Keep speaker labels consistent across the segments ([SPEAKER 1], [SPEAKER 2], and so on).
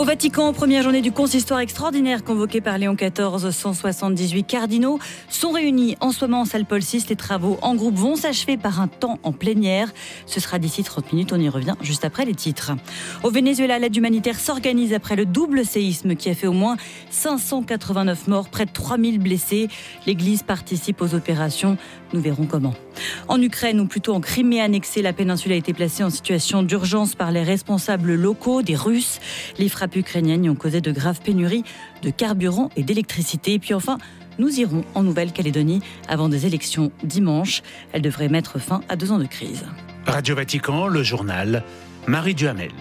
[SPEAKER 1] Au Vatican, première journée du consistoire extraordinaire convoqué par Léon XIV, 178 cardinaux sont réunis en ce moment en salle Paul VI. Les travaux en groupe vont s'achever par un temps en plénière. Ce sera d'ici 30 minutes, on y revient juste après les titres. Au Venezuela, l'aide humanitaire s'organise après le double séisme qui a fait au moins 589 morts, près de 3000 blessés. L'Église participe aux opérations, nous verrons comment. En Ukraine, ou plutôt en Crimée annexée, la péninsule a été placée en situation d'urgence par les responsables locaux, des Russes. Les frappes ukrainiennes y ont causé de graves pénuries de carburant et d'électricité. Et puis enfin, nous irons en Nouvelle-Calédonie avant des élections dimanche. Elles devraient mettre fin à 2 ans de crise.
[SPEAKER 2] Radio Vatican, le journal, Marie Duhamel.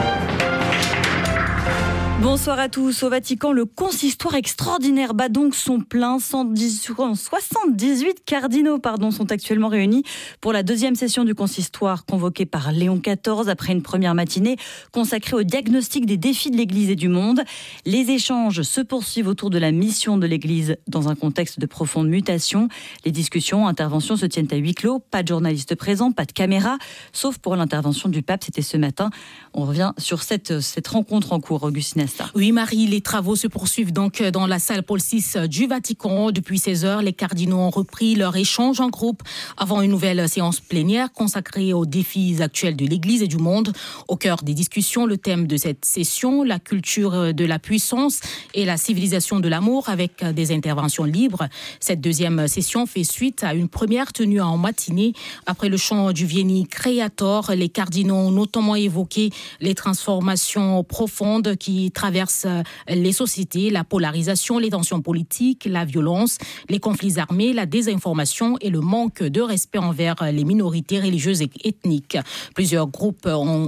[SPEAKER 1] Bonsoir à tous. Au Vatican, le consistoire extraordinaire bat donc son plein. 78 cardinaux sont actuellement réunis pour la deuxième session du consistoire convoquée par Léon XIV après une première matinée consacrée au diagnostic des défis de l'Église et du monde. Les échanges se poursuivent autour de la mission de l'Église dans un contexte de profonde mutation. Les discussions, interventions se tiennent à huis clos. Pas de journalistes présents, pas de caméra, sauf pour l'intervention du pape. C'était ce matin. On revient sur cette rencontre en cours, Augustine.
[SPEAKER 3] Oui, Marie, les travaux se poursuivent donc dans la salle Paul VI du Vatican. Depuis 16h, les cardinaux ont repris leur échange en groupe avant une nouvelle séance plénière consacrée aux défis actuels de l'Église et du monde. Au cœur des discussions, le thème de cette session, la culture de la puissance et la civilisation de l'amour avec des interventions libres. Cette deuxième session fait suite à une première tenue en matinée. Après le chant du Vieni Creator, les cardinaux ont notamment évoqué les transformations profondes qui traversent les sociétés, la polarisation, les tensions politiques, la violence, les conflits armés, la désinformation et le manque de respect envers les minorités religieuses et ethniques. Plusieurs groupes ont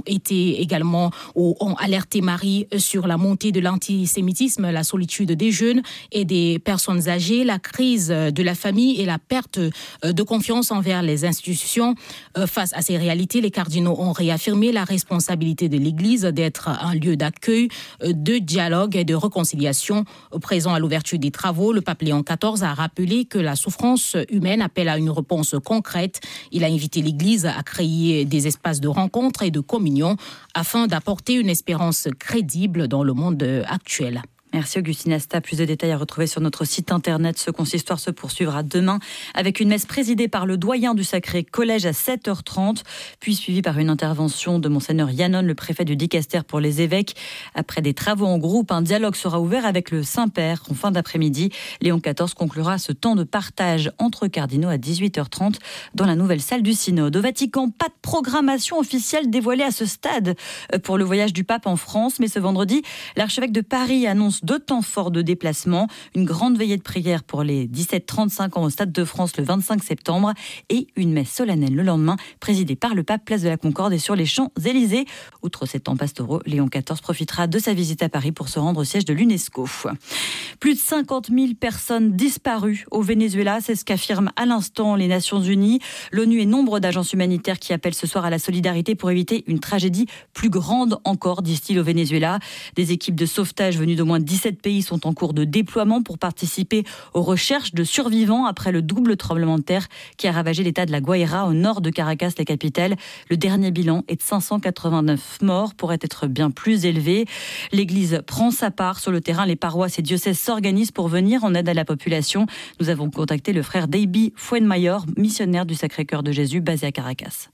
[SPEAKER 3] alerté Marie sur la montée de l'antisémitisme, la solitude des jeunes et des personnes âgées, la crise de la famille et la perte de confiance envers les institutions. Face à ces réalités, les cardinaux ont réaffirmé la responsabilité de l'Église d'être un lieu d'accueil, de dialogue et de réconciliation. Présent à l'ouverture des travaux, le pape Léon XIV a rappelé que la souffrance humaine appelle à une réponse concrète. Il a invité l'Église à créer des espaces de rencontre et de communion afin d'apporter une espérance crédible dans le monde actuel.
[SPEAKER 1] Merci Augustine Asta. Plus de détails à retrouver sur notre site internet. Ce consistoire se poursuivra demain avec une messe présidée par le doyen du Sacré Collège à 7h30, puis suivie par une intervention de Monseigneur Yannon, le préfet du Dicaster pour les évêques. Après des travaux en groupe, un dialogue sera ouvert avec le Saint-Père en fin d'après-midi. Léon XIV conclura ce temps de partage entre cardinaux à 18h30 dans la nouvelle salle du Synode. Au Vatican, pas de programmation officielle dévoilée à ce stade pour le voyage du pape en France, mais ce vendredi, l'archevêque de Paris annonce 2 temps forts de déplacement, une grande veillée de prière pour les 17-35 ans au Stade de France le 25 septembre et une messe solennelle le lendemain, présidée par le pape, place de la Concorde et sur les Champs-Élysées. Outre ces temps pastoraux, Léon XIV profitera de sa visite à Paris pour se rendre au siège de l'UNESCO. Plus de 50 000 personnes disparues au Venezuela, c'est ce qu'affirment à l'instant les Nations Unies. L'ONU et nombre d'agences humanitaires qui appellent ce soir à la solidarité pour éviter une tragédie plus grande encore, disent-ils, au Venezuela. Des équipes de sauvetage venues d'au moins 17 pays sont en cours de déploiement pour participer aux recherches de survivants après le double tremblement de terre qui a ravagé l'état de la Guaira au nord de Caracas, la capitale. Le dernier bilan est de 589 morts, pourrait être bien plus élevé. L'Église prend sa part sur le terrain. Les paroisses et diocèses s'organisent pour venir en aide à la population. Nous avons contacté le frère Davy Fuenmayor, missionnaire du Sacré-Cœur de Jésus basé à Caracas.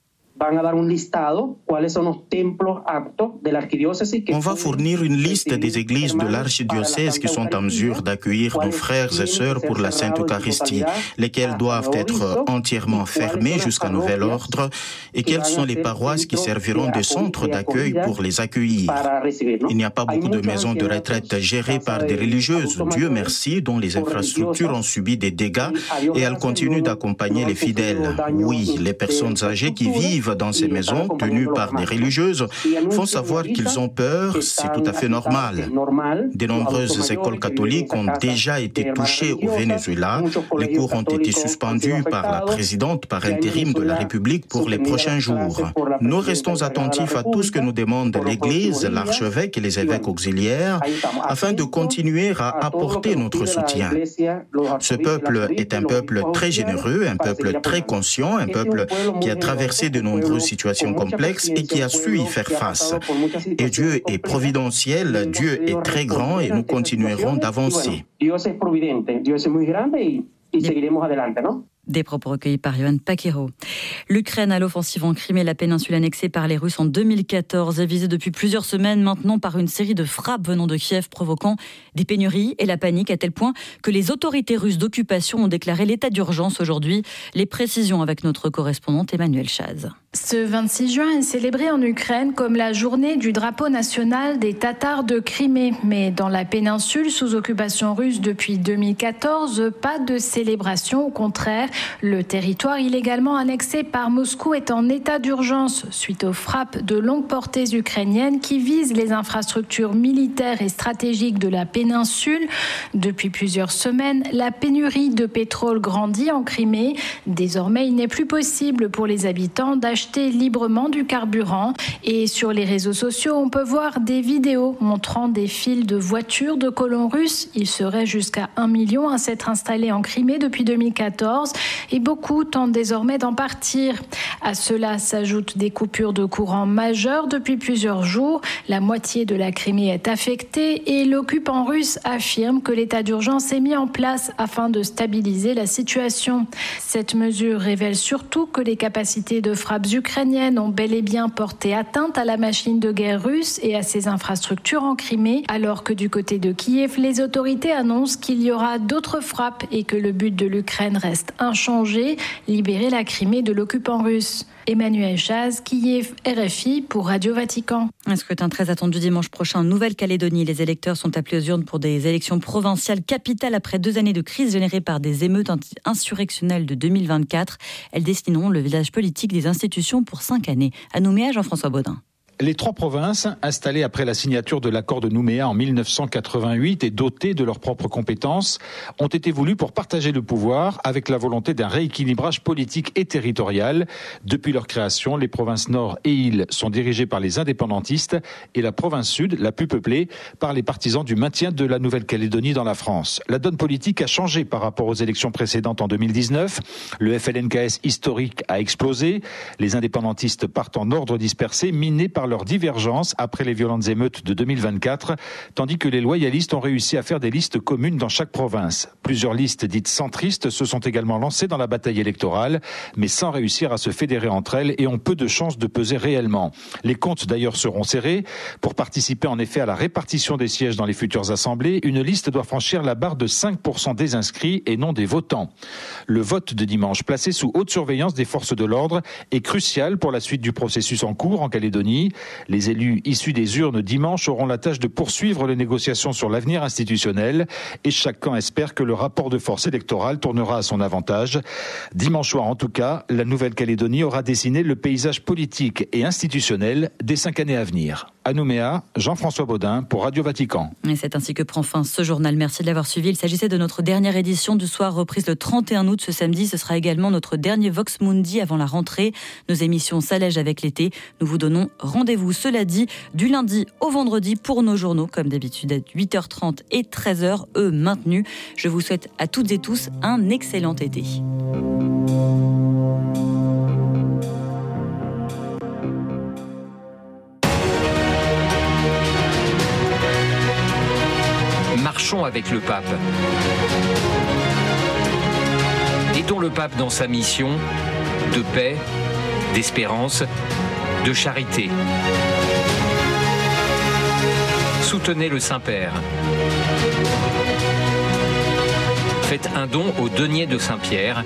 [SPEAKER 4] On va fournir une liste des églises de l'archidiocèse qui sont en mesure d'accueillir nos frères et sœurs pour la Sainte Eucharistie, lesquelles doivent être entièrement fermées jusqu'à nouvel ordre, et quelles sont les paroisses qui serviront de centre d'accueil pour les accueillir. Il n'y a pas beaucoup de maisons de retraite gérées par des religieuses, Dieu merci, dont les infrastructures ont subi des dégâts et elles continuent d'accompagner les fidèles. Oui, les personnes âgées qui vivent dans ces maisons, tenues par des religieuses, font savoir qu'ils ont peur, c'est tout à fait normal. De nombreuses écoles catholiques ont déjà été touchées au Venezuela. Les cours ont été suspendus par la présidente par intérim de la République pour les prochains jours. Nous restons attentifs à tout ce que nous demande l'Église, l'archevêque et les évêques auxiliaires, afin de continuer à apporter notre soutien. Ce peuple est un peuple très généreux, un peuple très conscient, un peuple qui a traversé de nombreux nombreuses situations complexes et qui a su y faire face. Et Dieu est providentiel, Dieu est très grand et nous continuerons d'avancer.
[SPEAKER 1] Des propos recueillis par Yohann Paquero. L'Ukraine à l'offensive en Crimée, la péninsule annexée par les Russes en 2014, est visée depuis plusieurs semaines maintenant par une série de frappes venant de Kiev provoquant des pénuries et la panique à tel point que les autorités russes d'occupation ont déclaré l'état d'urgence aujourd'hui. Les précisions avec notre correspondante Emmanuelle Chaz.
[SPEAKER 5] Ce 26 juin est célébré en Ukraine comme la journée du drapeau national des Tatars de Crimée. Mais dans la péninsule sous occupation russe depuis 2014, pas de célébration, au contraire. Le territoire illégalement annexé par Moscou est en état d'urgence suite aux frappes de longue portée ukrainiennes qui visent les infrastructures militaires et stratégiques de la péninsule. Depuis plusieurs semaines, la pénurie de pétrole grandit en Crimée. Désormais, il n'est plus possible pour les habitants d'acheter librement du carburant. Et sur les réseaux sociaux, on peut voir des vidéos montrant des files de voitures de colons russes. Il serait jusqu'à 1 million à s'être installés en Crimée depuis 2014 et beaucoup tentent désormais d'en partir. À cela s'ajoutent des coupures de courant majeures depuis plusieurs jours. La moitié de la Crimée est affectée et l'occupant russe affirme que l'état d'urgence est mis en place afin de stabiliser la situation. Cette mesure révèle surtout que les capacités de frappe ukrainiennes ont bel et bien porté atteinte à la machine de guerre russe et à ses infrastructures en Crimée, alors que du côté de Kiev, les autorités annoncent qu'il y aura d'autres frappes et que le but de l'Ukraine reste inchangé, libérer la Crimée de l'occupant russe. Emmanuelle Chaz, Kiev, RFI pour Radio Vatican.
[SPEAKER 1] Un scrutin très attendu dimanche prochain en Nouvelle-Calédonie. Les électeurs sont appelés aux urnes pour des élections provinciales capitales après 2 années de crise générées par des émeutes insurrectionnelles de 2024. Elles destineront le village politique des institutions pour 5 années. À Nouméa, Jean-François Baudin.
[SPEAKER 6] Les 3 provinces, installées après la signature de l'accord de Nouméa en 1988 et dotées de leurs propres compétences, ont été voulues pour partager le pouvoir avec la volonté d'un rééquilibrage politique et territorial. Depuis leur création, les provinces Nord et Île sont dirigées par les indépendantistes et la province Sud, la plus peuplée, par les partisans du maintien de la Nouvelle-Calédonie dans la France. La donne politique a changé par rapport aux élections précédentes en 2019. Le FLNKS historique a explosé. Les indépendantistes partent en ordre dispersé, minés par leur divergence après les violentes émeutes de 2024, tandis que les loyalistes ont réussi à faire des listes communes dans chaque province. Plusieurs listes dites centristes se sont également lancées dans la bataille électorale, mais sans réussir à se fédérer entre elles et ont peu de chances de peser réellement. Les comptes d'ailleurs seront serrés. Pour participer en effet à la répartition des sièges dans les futures assemblées, une liste doit franchir la barre de 5% des inscrits et non des votants. Le vote de dimanche, placé sous haute surveillance des forces de l'ordre, est crucial pour la suite du processus en cours en Calédonie. Les élus issus des urnes dimanche auront la tâche de poursuivre les négociations sur l'avenir institutionnel et chaque camp espère que le rapport de force électorale tournera à son avantage. Dimanche soir en tout cas, la Nouvelle-Calédonie aura dessiné le paysage politique et institutionnel des 5 années à venir. À Nouméa, Jean-François Baudin pour Radio Vatican.
[SPEAKER 1] Et c'est ainsi que prend fin ce journal. Merci de l'avoir suivi. Il s'agissait de notre dernière édition du soir, reprise le 31 août ce samedi. Ce sera également notre dernier Vox Mundi avant la rentrée. Nos émissions s'allègent avec l'été. Nous vous donnons rendez-vous, cela dit, du lundi au vendredi pour nos journaux, comme d'habitude à 8h30 et 13h, eux maintenus. Je vous souhaite à toutes et tous un excellent été.
[SPEAKER 7] Marchons avec le pape. Aidons le pape dans sa mission de paix, d'espérance, de charité. Soutenez le Saint-Père. Faites un don au denier de Saint-Pierre.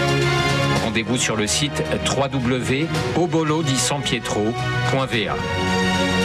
[SPEAKER 7] Rendez-vous sur le site www.obolodisanpietro.va.